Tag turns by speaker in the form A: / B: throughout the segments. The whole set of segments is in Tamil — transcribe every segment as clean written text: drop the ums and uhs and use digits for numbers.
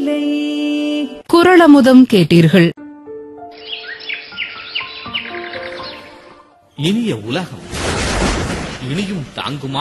A: இல்லை.
B: குறளமுதம் கேட்டீர்கள்.
C: இனிய உலகம் இனியும் தாங்குமா?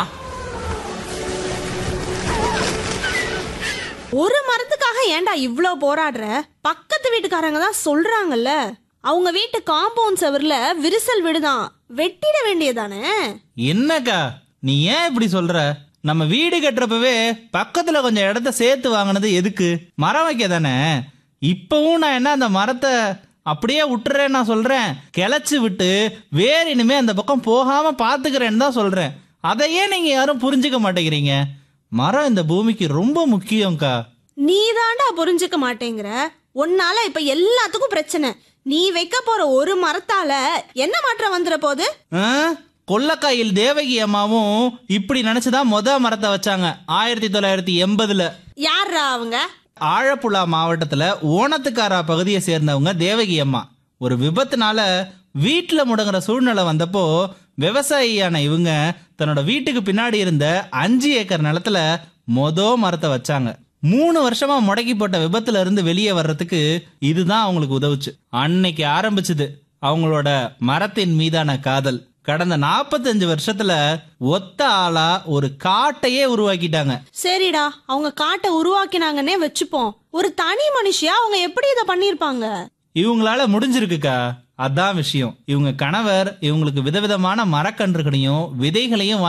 D: ஒரு மரத்துக்காக ஏன்டா இவ்ளோ போராடுற? பக்கத்து வீட்டுக்காரங்க தான் சொல்றாங்கல்ல, அவங்க வீட்டு காம்பவுண்ட் செவர்ல விரிசல் விடுதான், வெட்டிட வேண்டியதானே?
E: என்னக்கா நீ ஏன் இப்படி சொல்ற? நம்ம வீடு கட்டுறப்பவே பக்கத்துல கொஞ்சம் இடத்த சேர்த்து வாங்கினது எதுக்கு? மரம் வைக்க தானே. இப்பவும் நான் என்ன அந்த மரத்தை அப்படியே விட்டுறேன்னு நான் சொல்றேன்? கிளச்சு விட்டு வேற இனிமே அந்த பக்கம் போகாம பாத்துக்கிறேன்னு தான் சொல்றேன். அதையே நீங்க யாரும் புரிஞ்சுக்க மாட்டேங்கிறீங்க. மரம் இந்த பூமிக்கு ரொம்ப முக்கியம்க்கா.
D: நீ தாண்டா புரிஞ்சுக்க மாட்டேங்கிற. உன்னால இப்ப எல்லாத்துக்கும் பிரச்சனை. நீ வைக்க போற ஒரு மரத்தால என்ன மாற்றம் வந்துட போகுது?
E: கொல்லக்காயில் தேவகி அம்மாவும் இப்படி நினைச்சுதான் மரத்தை வச்சாங்க 1980.
D: யாரா அவங்க?
E: ஆழப்புழா மாவட்டத்துல ஓணத்துக்காரா பகுதியை சேர்ந்தவங்க தேவகி அம்மா. ஒரு விபத்துனால வீட்டுல முடங்குற சூழ்நிலை வந்தப்போ விவசாயியான இவங்க தன்னோட வீட்டுக்கு பின்னாடி இருந்த 5 ஏக்கர் நிலத்துல மரத்தை வச்சாங்க. 3 வருஷமா முடக்கி போட்ட விபத்துல இருந்து வெளியே வர்றதுக்கு இதுதான் அவங்களுக்கு உதவுச்சு. அன்னைக்கு ஆரம்பிச்சது அவங்களோட மரத்தின் மீதான காதல். கடந்த 45 வருஷத்துல ஒத்த ஆளா ஒரு காட்டையே உருவாக்கிட்டாங்க.
D: சரிடா, அவங்க காட்டை உருவாக்கினாங்கன்னே வச்சுப்போம். ஒரு தனி மனுஷியா அவங்க எப்படி இதை பண்ணிருப்பாங்க?
E: இவங்களால முடிஞ்சிருக்குக்கா. அதான் விஷயம். இவங்க கணவர் இவங்களுக்கு விதவிதமான மரக்கன்றுகளையும் விதைகளையும்